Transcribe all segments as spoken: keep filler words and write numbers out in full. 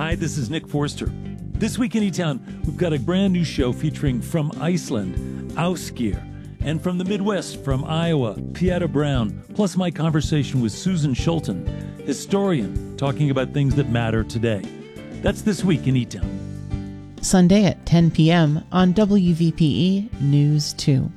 Hi, this is Nick Forster. This week in E-Town, we've got a brand new show featuring from Iceland, Ásgeir, and from the Midwest, from Iowa, Pieta Brown, plus my conversation with Susan Schulten, historian, talking about things that matter today. That's this week in E-Town. Sunday at ten p.m. on W V P E News two.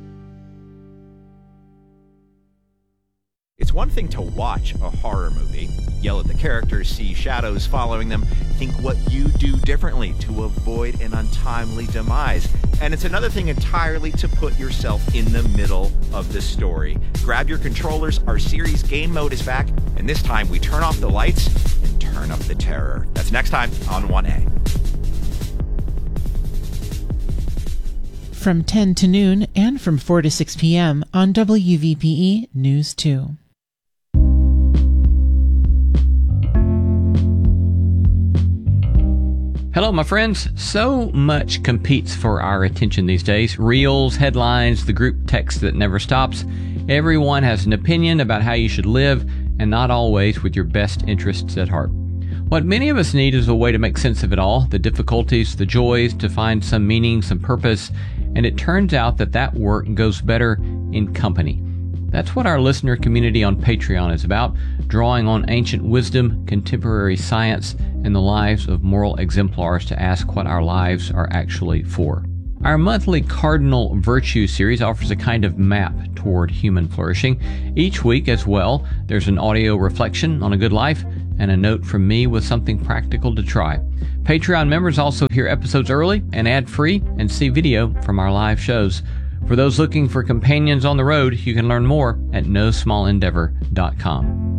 It's one thing to watch a horror movie, yell at the characters, see shadows following them, think what you do differently to avoid an untimely demise. And it's another thing entirely to put yourself in the middle of the story. Grab your controllers, our series game mode is back, and this time we turn off the lights and turn up the terror. That's next time on one A. From ten to noon and from four to six p.m. on W V P E News two. Hello, my friends. So much competes for our attention these days. Reels, headlines, the group text that never stops. Everyone has an opinion about how you should live, and not always with your best interests at heart. What many of us need is a way to make sense of it all, the difficulties, the joys, to find some meaning, some purpose, and it turns out that that work goes better in company. That's what our listener community on Patreon is about, drawing on ancient wisdom, contemporary science, and the lives of moral exemplars to ask what our lives are actually for. Our monthly Cardinal Virtue series offers a kind of map toward human flourishing. Each week as well, there's an audio reflection on a good life and a note from me with something practical to try. Patreon members also hear episodes early and ad-free and see video from our live shows. For those looking for companions on the road, you can learn more at no small endeavor dot com.